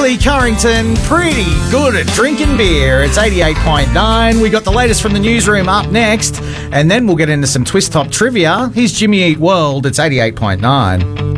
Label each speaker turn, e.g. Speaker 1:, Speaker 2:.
Speaker 1: Lee Currington, pretty good at drinking beer. It's 88.9. We got the latest from the newsroom up next, and then we'll get into some Twist Top trivia. Here's Jimmy Eat World. It's 88.9.